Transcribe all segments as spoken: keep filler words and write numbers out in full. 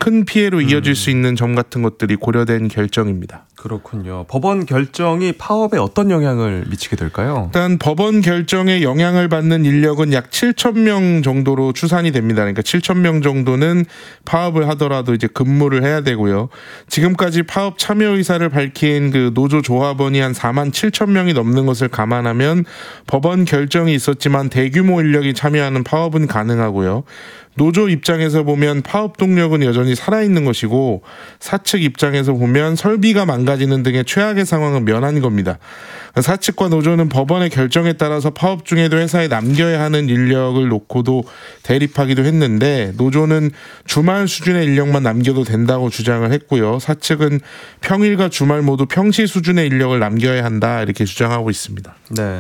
큰 피해로 이어질 음. 수 있는 점 같은 것들이 고려된 결정입니다. 그렇군요. 법원 결정이 파업에 어떤 영향을 미치게 될까요? 일단 법원 결정에 영향을 받는 인력은 약 칠천 명 정도로 추산이 됩니다. 그러니까 칠천 명 정도는 파업을 하더라도 이제 근무를 해야 되고요. 지금까지 파업 참여 의사를 밝힌 그 노조 조합원이 한 사만 칠천 명이 넘는 것을 감안하면 법원 결정이 있었지만 대규모 인력이 참여하는 파업은 가능하고요. 노조 입장에서 보면 파업 동력은 여전히 살아있는 것이고 사측 입장에서 보면 설비가 망가지는 등의 최악의 상황은 면한 겁니다. 사측과 노조는 법원의 결정에 따라서 파업 중에도 회사에 남겨야 하는 인력을 놓고도 대립하기도 했는데 노조는 주말 수준의 인력만 남겨도 된다고 주장을 했고요. 사측은 평일과 주말 모두 평시 수준의 인력을 남겨야 한다 이렇게 주장하고 있습니다. 네.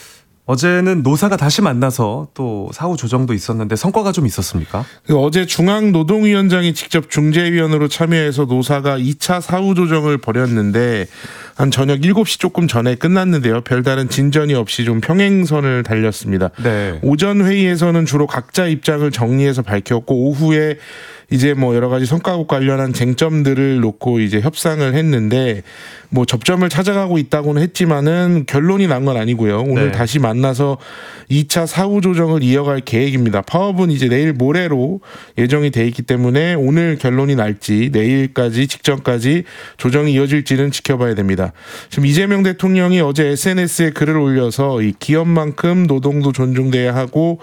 어제는 노사가 다시 만나서 또 사후 조정도 있었는데 성과가 좀 있었습니까? 어제 중앙노동위원장이 직접 중재위원으로 참여해서 노사가 이 차 사후 조정을 벌였는데 한 저녁 일곱 시 조금 전에 끝났는데요. 별다른 진전이 없이 좀 평행선을 달렸습니다. 네. 오전 회의에서는 주로 각자 입장을 정리해서 밝혔고 오후에 이제 뭐 여러 가지 성과급 관련한 쟁점들을 놓고 이제 협상을 했는데 뭐 접점을 찾아가고 있다고는 했지만은 결론이 난 건 아니고요. 오늘 네. 다시 만나서 이 차 사후 조정을 이어갈 계획입니다. 파업은 이제 내일 모레로 예정이 돼 있기 때문에 오늘 결론이 날지 내일까지 직전까지 조정이 이어질지는 지켜봐야 됩니다. 지금 이재명 대통령이 어제 에스엔에스에 글을 올려서 이 기업만큼 노동도 존중돼야 하고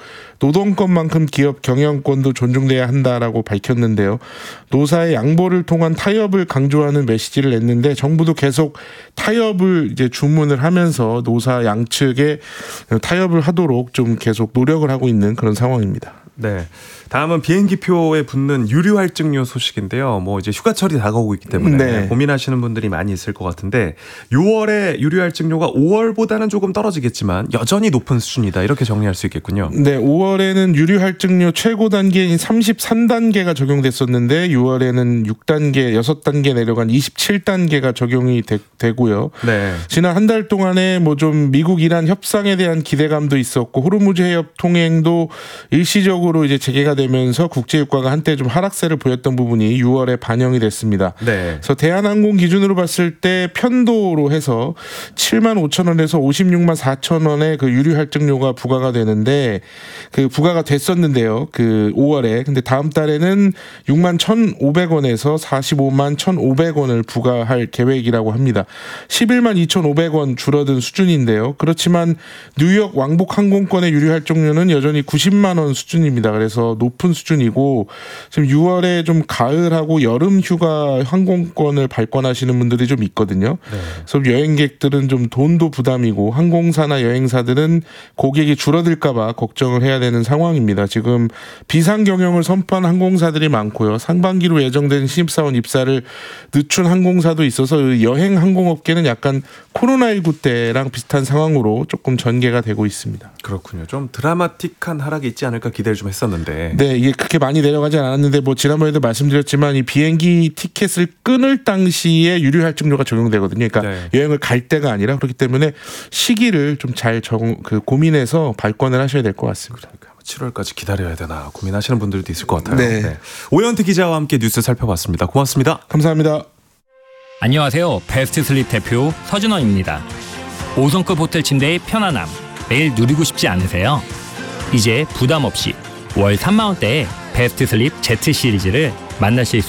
노동권만큼 기업 경영권도 존중돼야 한다라고 밝혔는데요. 노사의 양보를 통한 타협을 강조하는 메시지를 냈는데 정부도 계속 타협을 이제 주문을 하면서 노사 양측에 타협을 하도록 좀 계속 노력을 하고 있는 그런 상황입니다. 네. 다음은 비행기표에 붙는 유류 할증료 소식인데요. 뭐 이제 휴가철이 다가오고 있기 때문에 네. 고민하시는 분들이 많이 있을 것 같은데 유월에 유류 할증료가 오월보다는 조금 떨어지겠지만 여전히 높은 수준이다. 이렇게 정리할 수 있겠군요. 네, 오월에는 유류 할증료 최고 단계인 삼십삼 단계가 적용됐었는데 유월에는 육 단계, 여섯 단계 내려간 이십칠 단계가 적용이 되, 되고요. 네. 지난 한 달 동안에 뭐 좀 미국 이란 협상에 대한 기대감도 있었고 호르무즈 해협 통행도 일시적으로 이제 재개가 되면서 국제유가가 한때 좀 하락세를 보였던 부분이 유월에 반영이 됐습니다. 네. 그래서 대한항공 기준으로 봤을 때 편도로 해서 칠만 오천 원에서 오십육만 사천 원의 그 유류 할증료가 부과가 되는데 그 부과가 됐었는데요. 그 오월에. 근데 다음 달에는 육만 천오백 원에서 사십오만 천오백 원을 부과할 계획이라고 합니다. 십일만 이천오백 원 줄어든 수준인데요. 그렇지만 뉴욕 왕복 항공권의 유류 할증료는 여전히 구십만 원 수준입니다. 그래서 높은 수준이고 지금 유월에 좀 가을하고 여름 휴가 항공권을 발권하시는 분들이 좀 있거든요. 네. 그래서 여행객들은 좀 돈도 부담이고 항공사나 여행사들은 고객이 줄어들까 봐 걱정을 해야 되는 상황입니다. 지금 비상 경영을 선포한 항공사들이 많고요. 상반기로 예정된 신입사원 입사를 늦춘 항공사도 있어서 여행 항공업계는 약간 코로나십구 때랑 비슷한 상황으로 조금 전개가 되고 있습니다. 그렇군요. 좀 드라마틱한 하락이 있지 않을까 기대를 좀 했었는데. 네, 이게 그렇게 많이 내려가지 않았는데 뭐 지난번에도 말씀드렸지만 이 비행기 티켓을 끊을 당시에 유류 할증료가 적용되거든요. 그러니까 네. 여행을 갈 때가 아니라 그렇기 때문에 시기를 좀 잘 그 고민해서 발권을 하셔야 될 것 같습니다. 그러니까 칠월까지 기다려야 되나 고민하시는 분들도 있을 것 같아요. 네. 네. 오현태 기자와 함께 뉴스 살펴봤습니다. 고맙습니다. 감사합니다. 안녕하세요. 베스트 슬립 대표 서준원입니다. 오 성급 호텔 침대의 편안함 매일 누리고 싶지 않으세요? 이제 부담 없이 월 삼만 원대의 베스트 슬립 Z 시리즈를 만나실 수